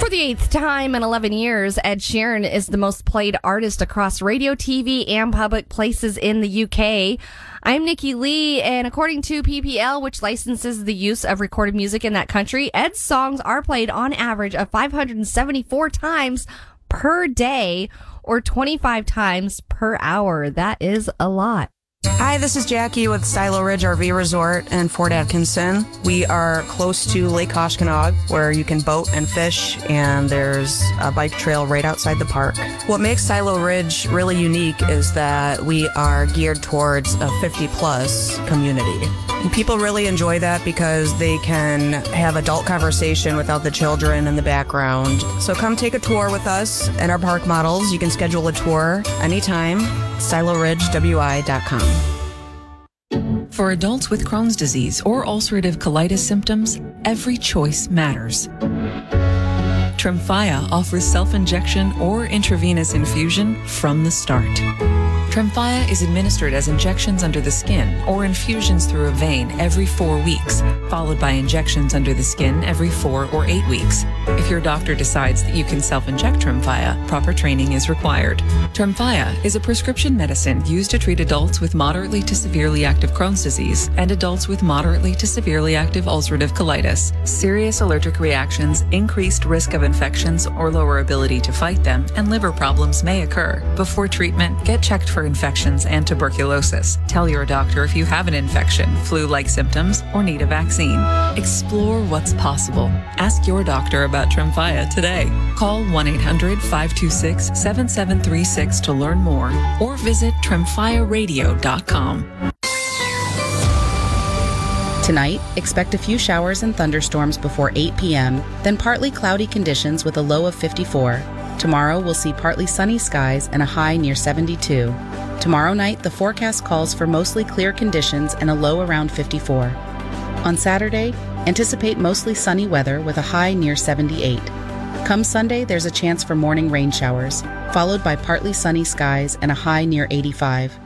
For the 8th time in 11 years, Ed Sheeran is the most played artist across radio, TV, and public places in the UK. I'm Nikki Lee, and according to PPL, which licenses the use of recorded music in that country, Ed's songs are played on average of 574 times per day, or 25 times per hour. That is a lot. Hi, this is Jackie with Silo Ridge RV Resort in Fort Atkinson. We are close to Lake Koshkonong, where you can boat and fish, and there's a bike trail right outside the park. What makes Silo Ridge really unique is that we are geared towards a 50-plus community. And people really enjoy that because they can have adult conversation without the children in the background. So come take a tour with us and our park models. You can schedule a tour anytime, siloridgewi.com. For adults with Crohn's disease or ulcerative colitis symptoms, every choice matters. Tremfya offers self-injection or intravenous infusion from the start. Tremfya is administered as injections under the skin or infusions through a vein every 4 weeks, followed by injections under the skin every 4 or 8 weeks. If your doctor decides that you can self-inject Tremfya, proper training is required. Tremfya is a prescription medicine used to treat adults with moderately to severely active Crohn's disease and adults with moderately to severely active ulcerative colitis. Serious allergic reactions, increased risk of infections or lower ability to fight them, and liver problems may occur. Before treatment, get checked for infections and tuberculosis. Tell your doctor if you have an infection, flu-like symptoms, or need a vaccine. Explore what's possible. Ask your doctor about Tremfya today. Call 1-800-526-7736 to learn more, or visit tremfyaradio.com. Tonight, expect a few showers and thunderstorms before 8 p.m., then partly cloudy conditions with a low of 54. Tomorrow, we'll see partly sunny skies and a high near 72. Tomorrow night, the forecast calls for mostly clear conditions and a low around 54. On Saturday, anticipate mostly sunny weather with a high near 78. Come Sunday, there's a chance for morning rain showers, followed by partly sunny skies and a high near 85.